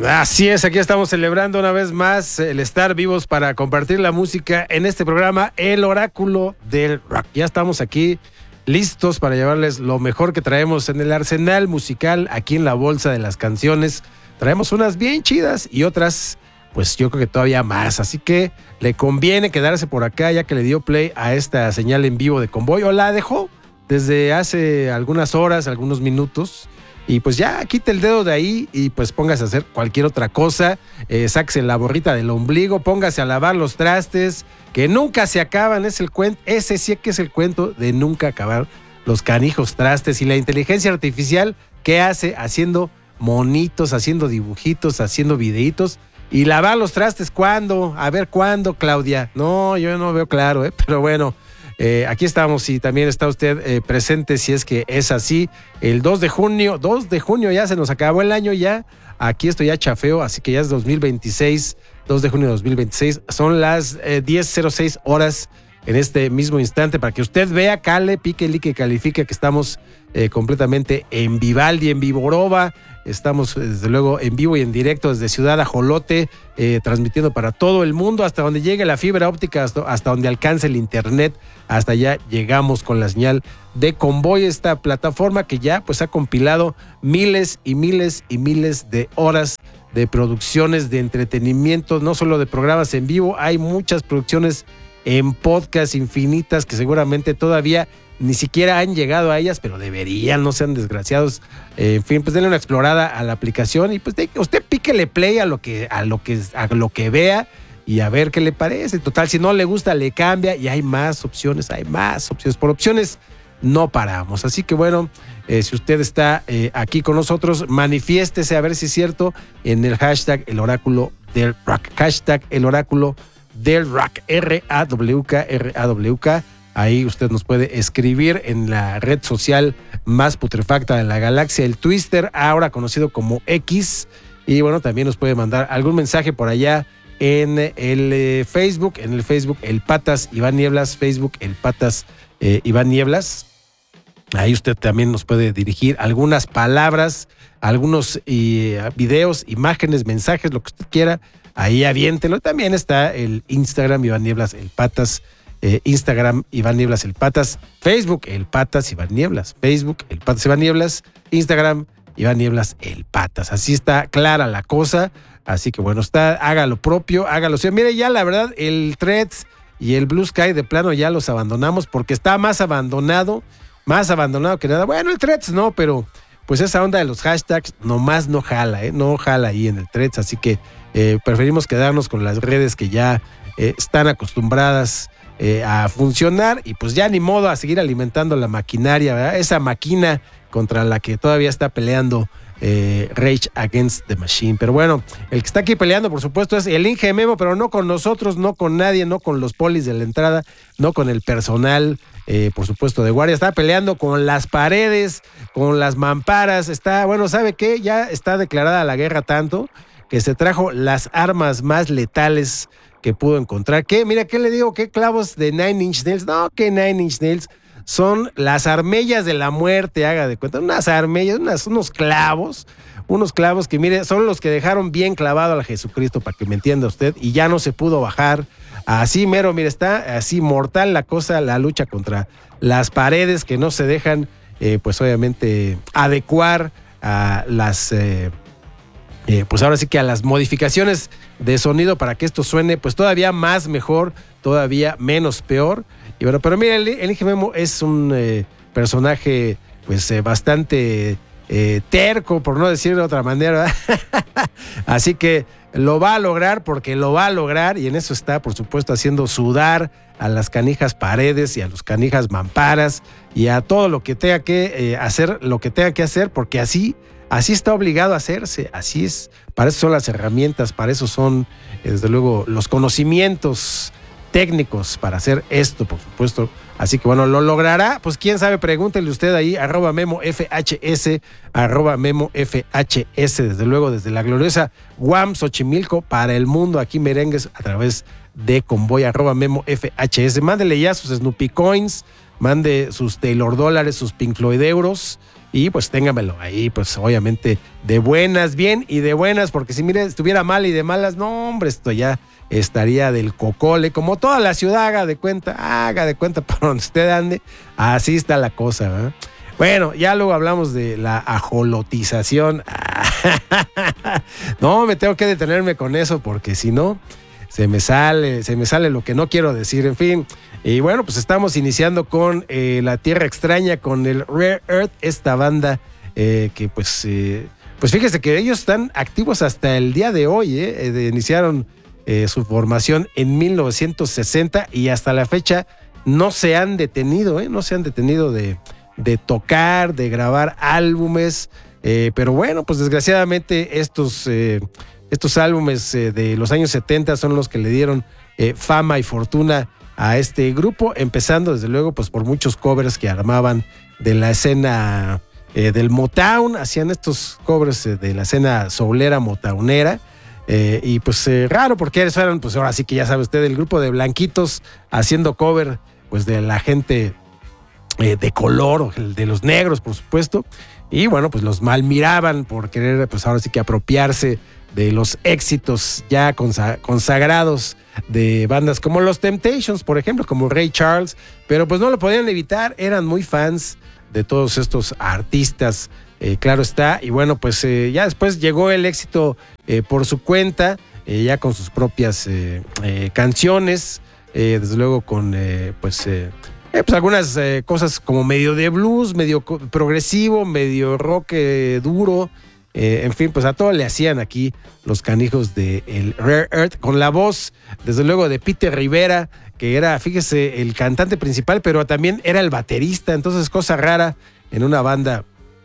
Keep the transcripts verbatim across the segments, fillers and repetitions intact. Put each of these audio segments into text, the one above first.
Así es, aquí estamos celebrando una vez más el estar vivos para compartir la música en este programa, El Oráculo del Rock. Ya estamos aquí listos para llevarles lo mejor que traemos en el arsenal musical aquí en la bolsa de las canciones. Traemos unas bien chidas y otras, pues yo creo que todavía más. Así que le conviene quedarse por acá ya que le dio play a esta señal en vivo de Convoy o la dejó desde hace algunas horas, algunos minutos. Y pues ya quite el dedo de ahí y pues póngase a hacer cualquier otra cosa, eh, sáquese la borrita del ombligo, póngase a lavar los trastes, que nunca se acaban, es el cuento, ese sí que es el cuento de nunca acabar los canijos trastes. Y la inteligencia artificial, ¿qué hace? Haciendo monitos, haciendo dibujitos, haciendo videitos. Y lavar los trastes, ¿cuándo? A ver, ¿cuándo, Claudia? No, yo no veo claro, ¿eh? Pero bueno. Eh, aquí estamos y también está usted eh, presente si es que es así. El dos de junio, dos de junio ya se nos acabó el año ya. Aquí estoy ya chafeo, así que ya es dos mil veintiséis, dos de junio de dos mil veintiséis. Son las eh, diez cero seis horas en este mismo instante para que usted vea, cale, pique, lique, califique que estamos eh, completamente en Vivaldi, en Vivoroba. Estamos desde luego en vivo y en directo desde Ciudad Ajolote, eh, transmitiendo para todo el mundo hasta donde llegue la fibra óptica, hasta, hasta donde alcance el internet. Hasta allá llegamos con la señal de Convoy, esta plataforma que ya pues ha compilado miles y miles y miles de horas de producciones de entretenimiento, no solo de programas en vivo, hay muchas producciones en podcast infinitas que seguramente todavía ni siquiera han llegado a ellas, pero deberían, no sean desgraciados. Eh, en fin, pues denle una explorada a la aplicación y pues de, usted píquele play a lo que a lo que a lo que vea y a ver qué le parece. Total, si no le gusta, le cambia y hay más opciones, hay más opciones. Por opciones no paramos. Así que bueno, eh, si usted está eh, aquí con nosotros, manifiéstese a ver si es cierto en el hashtag El Oráculo del Rock. Hashtag El Oráculo del Rock. R A W K, R A W K. Ahí usted nos puede escribir en la red social más putrefacta de la galaxia, el Twitter, ahora conocido como X. Y bueno, también nos puede mandar algún mensaje por allá en el eh, Facebook, en el Facebook El Patas Iván Nieblas, Facebook El Patas eh, Iván Nieblas. Ahí usted también nos puede dirigir algunas palabras, algunos eh, videos, imágenes, mensajes, lo que usted quiera. Ahí aviéntelo. También está el Instagram Iván Nieblas El Patas. Eh, Instagram Iván Nieblas El Patas, Facebook El Patas Iván Nieblas, Facebook El Patas Iván Nieblas, Instagram Iván Nieblas El Patas. Así está clara la cosa. Así que bueno, está, haga lo propio, hágalo. O sea, mire, ya la verdad, el Threads y el Blue Sky de plano ya los abandonamos porque está más abandonado, más abandonado que nada. Bueno, el Threads no, pero pues esa onda de los hashtags nomás no jala, ¿eh? No jala ahí en el Threads. Así que eh, preferimos quedarnos con las redes que ya eh, están acostumbradas Eh, a funcionar y pues ya ni modo a seguir alimentando la maquinaria, ¿verdad? Esa máquina contra la que todavía está peleando eh, Rage Against the Machine. Pero bueno, el que está aquí peleando por supuesto es el Inge Memo, pero no con nosotros, no con nadie, no con los polis de la entrada, no con el personal eh, por supuesto de guardia, está peleando con las paredes, con las mamparas, está, bueno, ¿sabe qué? Ya está declarada la guerra tanto que se trajo las armas más letales que pudo encontrar. ¿Qué? Mira, ¿qué le digo? ¿Qué clavos de Nine Inch Nails? No, que Nine Inch Nails son las armellas de la muerte, haga de cuenta. Unas armellas, unas, unos clavos, unos clavos que, mire, son los que dejaron bien clavado al Jesucristo, para que me entienda usted, y ya no se pudo bajar. Así mero, mire, está así mortal la cosa, la lucha contra las paredes que no se dejan, eh, pues obviamente, adecuar a las... Eh, Eh, pues ahora sí que a las modificaciones de sonido para que esto suene pues todavía más mejor, todavía menos peor. Y bueno, pero mira, el, el Inge Memo es un eh, personaje pues eh, bastante eh, terco, por no decir de otra manera. Así que lo va a lograr porque lo va a lograr y en eso está, por supuesto, haciendo sudar a las canijas paredes y a los canijas mamparas y a todo lo que tenga que eh, hacer, lo que tenga que hacer, porque así Así está obligado a hacerse, así es, para eso son las herramientas, para eso son, desde luego, los conocimientos técnicos para hacer esto, por supuesto. Así que bueno, ¿lo logrará? Pues quién sabe, pregúntele usted ahí, arroba Memo F H S, arroba Memo F H S, desde luego, desde la gloriosa Guam, Xochimilco, para el mundo, aquí merengues a través de Convoy, arroba Memo F H S. Mándele ya sus Snoopy Coins, mande sus Taylor dólares, sus Pink Floyd euros. y pues téngamelo ahí, pues obviamente de buenas, bien y de buenas, porque si mire, estuviera mal y de malas, no hombre, esto ya estaría del cocole, como toda la ciudad, haga de cuenta, haga de cuenta por donde usted ande, así está la cosa, ¿verdad? Bueno, ya luego hablamos de la ajolotización. No, me tengo que detenerme con eso porque si no, se me sale, se me sale lo que no quiero decir, en fin. Y bueno, pues estamos iniciando con eh, La Tierra Extraña, con el Rare Earth, esta banda eh, que pues, eh, pues fíjese que ellos están activos hasta el día de hoy, eh, eh, de, iniciaron eh, su formación en mil novecientos sesenta y hasta la fecha no se han detenido, eh, no se han detenido de... de tocar, de grabar álbumes, eh, pero bueno, pues desgraciadamente estos, eh, estos álbumes eh, de los años setenta son los que le dieron eh, fama y fortuna a este grupo, empezando desde luego pues por muchos covers que armaban de la escena eh, del Motown, hacían estos covers eh, de la escena soulera, motownera, eh, y pues eh, raro porque eran, pues ahora sí que ya sabe usted, el grupo de blanquitos haciendo cover pues de la gente Eh, de color, de los negros, por supuesto, y bueno, pues los mal miraban por querer, pues ahora sí que apropiarse de los éxitos ya consagrados de bandas como los Temptations, por ejemplo, como Ray Charles, pero pues no lo podían evitar, eran muy fans de todos estos artistas, eh, claro está, y bueno, pues eh, ya después llegó el éxito eh, por su cuenta, eh, ya con sus propias eh, eh, canciones, eh, desde luego con, eh, pues, eh, Eh, pues algunas eh, cosas como medio de blues, medio progresivo, medio rock eh, duro, eh, en fin, pues a todo le hacían aquí los canijos de el Rare Earth, con la voz, desde luego, de Peter Rivera, que era, fíjese, el cantante principal, pero también era el baterista, entonces cosa rara en una banda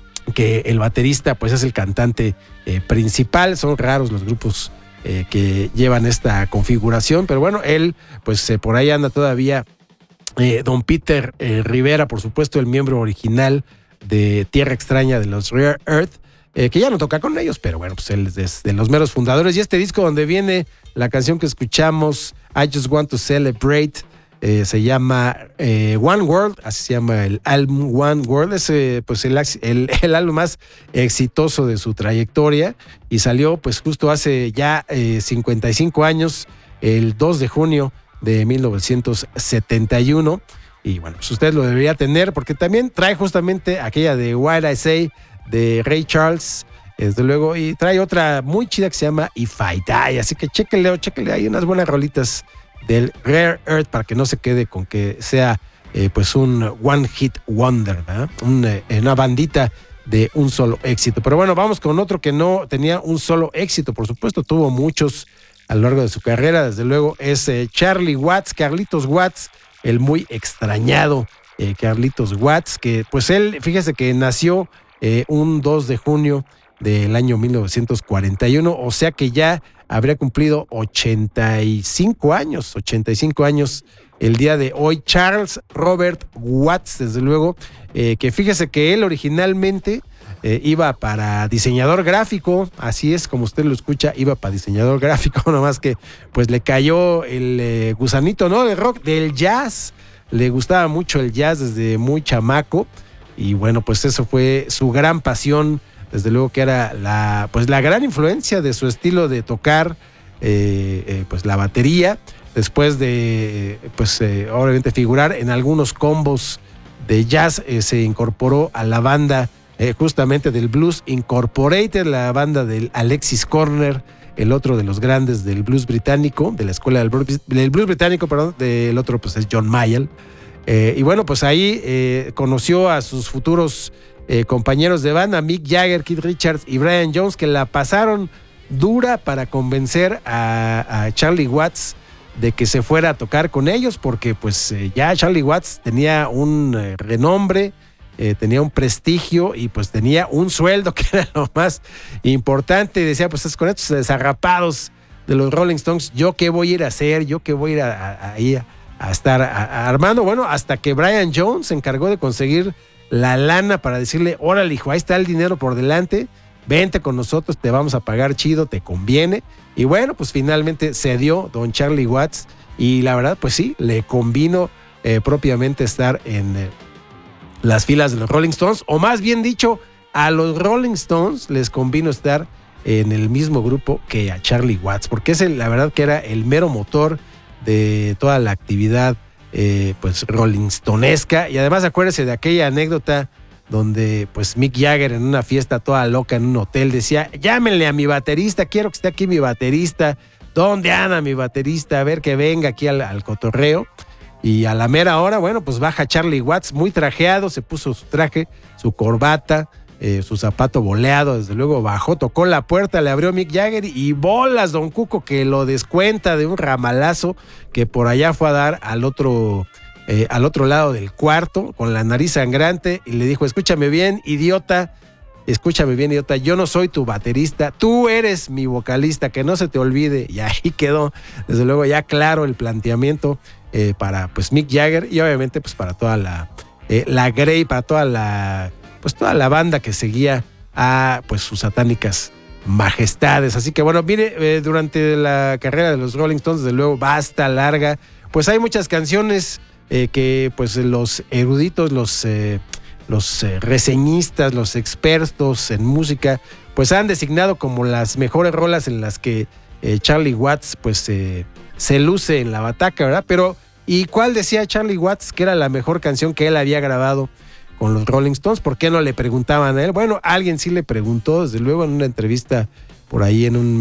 que el baterista pues es el cantante eh, principal, son raros los grupos eh, que llevan esta configuración, pero bueno, él pues eh, por ahí anda todavía. Eh, don Peter eh, Rivera, por supuesto, el miembro original de Tierra Extraña de los Rare Earth, eh, que ya no toca con ellos, pero bueno, pues él es de los meros fundadores. Y este disco donde viene la canción que escuchamos, I Just Want to Celebrate, eh, se llama eh, One World, así se llama el álbum One World, es eh, pues el, el, el álbum más exitoso de su trayectoria y salió pues justo hace ya eh, cincuenta y cinco años, el dos de junio de mil novecientos setenta y uno, y bueno, pues usted lo debería tener porque también trae justamente aquella de What I Say de Ray Charles, desde luego, y trae otra muy chida que se llama If I Die, así que chéquenle o chéquenle, hay unas buenas rolitas del Rare Earth para que no se quede con que sea eh, pues un one hit wonder, ¿verdad? Un, eh, una bandita de un solo éxito, pero bueno, vamos con otro que no tenía un solo éxito, por supuesto, tuvo muchos a lo largo de su carrera, desde luego, es eh, Charlie Watts, Carlitos Watts, el muy extrañado eh, Carlitos Watts, que pues él, fíjese que nació eh, un dos de junio del año mil novecientos cuarenta y uno, o sea que ya habría cumplido ochenta y cinco años, ochenta y cinco años el día de hoy. Charles Robert Watts, desde luego, eh, que fíjese que él originalmente Eh, iba para diseñador gráfico, así es como usted lo escucha, iba para diseñador gráfico, nomás que pues le cayó el eh, gusanito, ¿no? Del rock, del jazz, le gustaba mucho el jazz desde muy chamaco y bueno, pues eso fue su gran pasión, desde luego que era la, pues la gran influencia de su estilo de tocar, eh, eh, pues la batería, después de, pues eh, obviamente figurar en algunos combos de jazz, eh, se incorporó a la banda Eh, justamente del Blues Incorporated, la banda del Alexis Corner, el otro de los grandes del blues británico, de la escuela del blues, del blues británico, perdón, del otro pues es John Mayall. Eh, y bueno, pues ahí eh, conoció a sus futuros eh, compañeros de banda, Mick Jagger, Keith Richards y Brian Jones, que la pasaron dura para convencer a, a Charlie Watts de que se fuera a tocar con ellos, porque pues eh, ya Charlie Watts tenía un eh, renombre, Eh, tenía un prestigio y pues tenía un sueldo que era lo más importante, y decía, pues es con estos desarrapados de los Rolling Stones, ¿yo qué voy a ir a hacer? ¿Yo qué voy a ir a, a, a, a estar a, a armando? Bueno, hasta que Brian Jones se encargó de conseguir la lana para decirle, órale, hijo, ahí está el dinero por delante, vente con nosotros, te vamos a pagar chido, te conviene. Y bueno, pues finalmente se dio don Charlie Watts y la verdad, pues sí, le convino eh, propiamente estar en... Eh, las filas de los Rolling Stones, o más bien dicho, a los Rolling Stones les convino estar en el mismo grupo que a Charlie Watts, porque es el, la verdad que era el mero motor de toda la actividad eh, pues Rolling Stonesca. Y además acuérdese de aquella anécdota donde pues Mick Jagger en una fiesta toda loca en un hotel decía, llámenle a mi baterista, quiero que esté aquí mi baterista, ¿dónde anda mi baterista? A ver que venga aquí al, al cotorreo. Y a la mera hora, bueno, pues baja Charlie Watts muy trajeado, se puso su traje, su corbata, eh, su zapato boleado, desde luego bajó, tocó la puerta, le abrió Mick Jagger y bolas Don Cuco, que lo descuenta de un ramalazo que por allá fue a dar al otro... Eh, al otro lado del cuarto, con la nariz sangrante, y le dijo, escúchame bien, idiota, escúchame bien, idiota, yo no soy tu baterista, tú eres mi vocalista, que no se te olvide. Y ahí quedó, desde luego, ya claro el planteamiento eh, para pues Mick Jagger y obviamente pues para toda la, eh, la Grey, para toda la, pues toda la banda que seguía a pues sus satánicas majestades. Así que bueno, mire, eh, durante la carrera de los Rolling Stones, desde luego, basta larga, pues hay muchas canciones Eh, que pues los eruditos, los, eh, los eh, reseñistas, los expertos en música, pues han designado como las mejores rolas en las que eh, Charlie Watts pues eh, se luce en la bataca, ¿verdad? Pero, ¿y cuál decía Charlie Watts que era la mejor canción que él había grabado con los Rolling Stones? ¿Por qué no le preguntaban a él? Bueno, alguien sí le preguntó, desde luego, en una entrevista por ahí en un